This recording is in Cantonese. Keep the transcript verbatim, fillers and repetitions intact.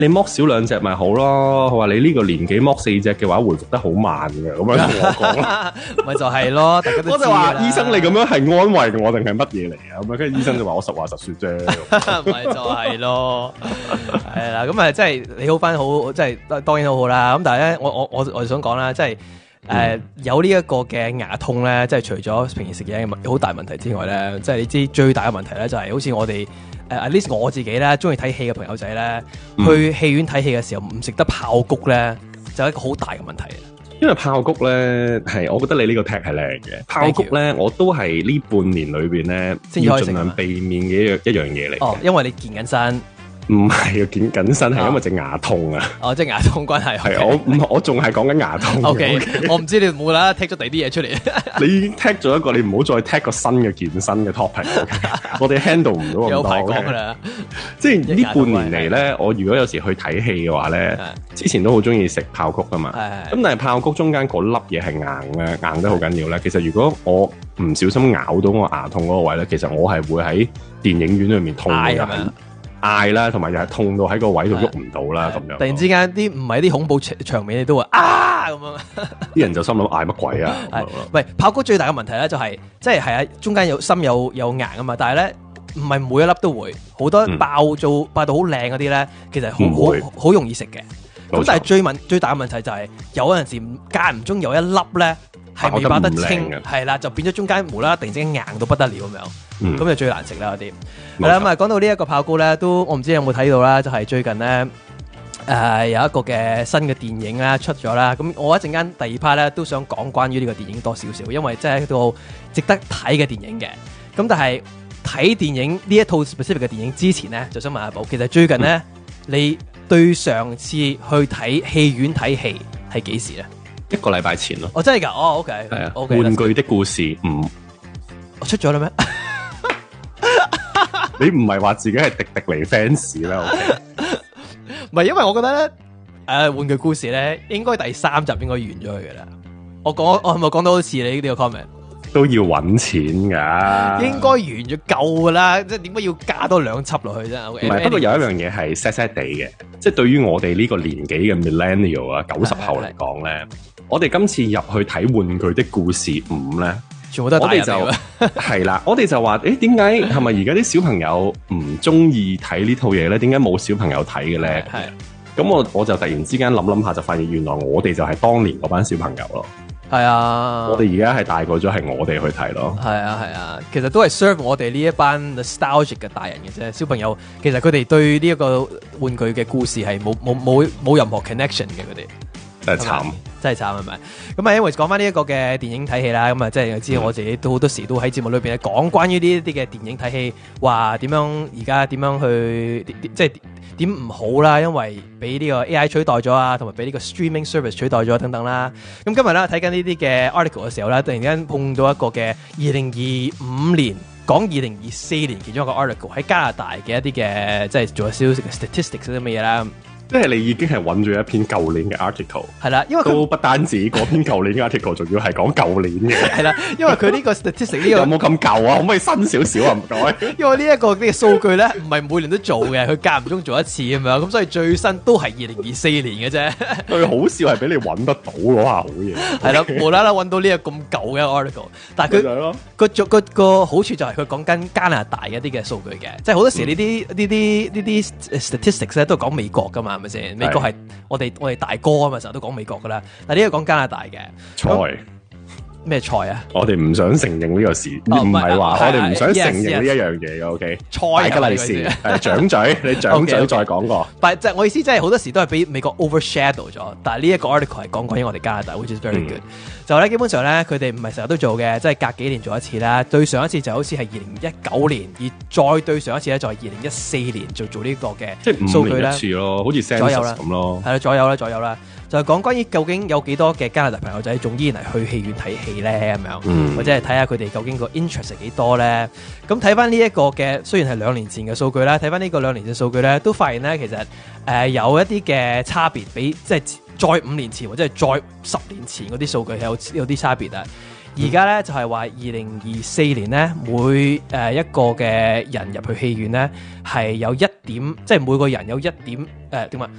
你剝少兩隻咪好咯。佢話你呢個年紀剝四隻嘅話，回復得好慢嘅，咁樣同我講。 咪就係咯，大家都知我就話醫生，你咁樣係安慰我定係乜嘢嚟啊？咁樣跟住醫生就話我實話實說啫。 咪就係咯，係啦，咁啊，即係你好翻好，即係當然好好啦。咁但係咧，我我我我想講啦，即係。誒、呃嗯、有呢一個嘅牙痛咧，即係除咗平時食嘢嘅好大問題之外咧，即係你知最大嘅問題咧，就係好似我哋誒 at least 我自己咧，中意睇戲嘅朋友仔咧，嗯、去戲院睇戲嘅時候唔食得爆谷咧，就係一個好大嘅問題。 因為爆谷咧係，我覺得你呢個 tag 係靚嘅。爆谷咧，我都係呢半年裏邊咧，要盡量避免嘅一樣一樣嘢嚟。 哦，因為你健緊身。 唔係啊，健緊身係因為隻牙痛啊！ 哦，即係牙痛關係。係、 okay. 我唔，我仲係講緊牙痛。 O K，我唔知你冇啦啦踢咗第啲嘢出嚟。 你已經踢咗一個，你唔好再踢個新嘅健身嘅 topic。我哋 handle 唔到咁多。 有排講噶啦。 即係呢半年嚟咧，我如果有時去睇戲嘅話咧，之前都好中意食爆谷噶嘛。咁但係爆谷中間嗰粒嘢係硬咧，硬得好緊要咧。其實如果我唔小心咬到我牙痛嗰個位咧，其實我係會喺電影院裏面痛嘅。嗌啦，同埋又係痛到喺個位度喐唔到啦，咁樣。突然之間啲唔係啲恐怖場面，你都話啊咁樣， 啲人就心諗嗌乜鬼啊？ 係，喂，爆谷最大嘅問題咧就係、是，即係係啊，中間有深有有硬啊嘛，但係咧唔係每一粒都會，好多爆做、嗯、爆到好靚嗰啲咧，其實好好好容易食嘅。咁但係最問最大嘅問題就係、是，有陣時間唔中有一粒咧。係未爆得清，係啦，就變咗中間無啦啦突然之間硬到不得了咁樣，咁、嗯、就最難食啦嗰啲。係啦，咁啊講到呢一個爆谷咧，都我唔知你有冇睇到啦，就係、是、最近咧誒、呃、有一個嘅新嘅電影啦出咗啦。咁我一陣間第二 part 咧都想講關於呢個電影多少少，因為真係一套值得睇嘅電影嘅。咁但係睇電影呢一套 specific 嘅電影之前咧，就想問阿寶，其實最近咧、嗯、你對上次去睇戲院睇戲係幾時咧？ 一個禮拜前咯， 哦真係噶，哦 OK， 係啊 ，okay， 玩具的故事五， 我出咗啦咩？ 你唔係話自己係迪迪尼 fans 啦 ？OK， 唔係，因為我覺得咧，誒、呃，玩具故事咧，應該第三集應該完咗佢噶啦。我講，我係咪講到好似你呢個 comment？ 都要搵錢噶， 應該完咗夠噶啦，即係點解要加多兩輯落去啫？唔、okay， 係，不過有一樣嘢係 sad sad 地嘅，即係對於我哋呢個年紀嘅 millennial 啊，九十後嚟講咧，我哋今次入去睇《玩具的故事五》咧， 全部都係大人嚟嘅，係啦，我哋就話，誒，點解係咪而家啲小朋友唔中意睇呢套嘢咧？點解冇小朋友睇嘅咧？係，咁我我就突然之間諗諗下，就發現原來我哋就係當年嗰班小朋友咯。係啊，我哋而家係大個咗，係我哋去睇咯。係啊，係啊，其實都係 serve 我哋呢一班 nostalgic 嘅大人嘅啫。小朋友其實佢哋對呢一個玩具嘅故事係冇冇冇冇任何 connection 嘅，佢哋真係慘，真係慘係咪？咁啊，因為講翻呢一個嘅電影睇戲啦，咁啊，即係知道我自己都好多時都喺節目裏邊講關於呢一啲嘅電影睇戲，話點樣而家點樣去即係點唔好啦，因為俾呢個 A I 取代咗啊，同埋俾呢個 streaming service 取代咗等等啦。咁今日咧睇緊呢啲嘅 article 嘅時候咧，突然間碰到一個嘅二零二五年講二零二四年其中一個 article 喺加拿大嘅一啲嘅即係做咗少少嘅 statistics 啲乜嘢啦。 即係你已經係揾咗一篇舊年嘅 article， 係啦，因為都不單止嗰篇舊年嘅 article， 仲要係講舊年嘅，係啦，因為佢呢個 statistics 呢個有冇咁舊啊？可唔可以新少少啊？唔該。 因為呢一個呢個數據咧，唔係每年都做嘅，佢間唔中做一次咁樣，咁所以最新都係二零二四年嘅啫。 最好笑係俾你揾得到嗰下好嘢， 係啦，無啦啦揾到呢個咁舊嘅 article， 但係佢個個個個好處就係佢講緊加拿大一啲嘅數據嘅，即係好多時呢啲呢啲呢啲 statistics 咧都係講美國噶嘛，係咪先？美國係我哋我哋大哥啊嘛，成日都講美國噶啦，但係呢個講加拿大嘅菜咩菜啊？我哋唔想承認呢個事，唔係話我哋唔想承認呢一樣嘢嘅。O K， 菜大吉利是係掌嘴，你掌嘴再講過。但係即係我意思，即係好多時都係俾美國 overshadow 咗。但係呢一個 article 係講關於我哋加拿大 ，which is very good。就咧基本上咧，佢哋唔係成日都做嘅，即係隔幾年做一次啦。對上一次就好似係二零一九年，而再對上一次咧就係二零一四年就做呢個嘅，即係五年一次咯，好似 census 咁咯。係啦，左右啦，左右啦。就係講關於究竟有幾多嘅加拿大朋友仔仲依然係去戲院睇戲咧咁樣，嗯、或者係睇下佢哋究竟個 interest 係幾多咧？咁睇翻呢一個嘅，雖然係兩年前嘅數據啦，睇翻呢個兩年前嘅數據咧，都發現咧其實誒、呃、有一啲嘅差別比，比即係再五年前或者係再十年前嗰啲數據係有有啲差別啊！ 而家咧就係話二零二四年咧，每誒、呃、一個嘅人入去戲院咧係有一點，即係每個人有一點誒點啊？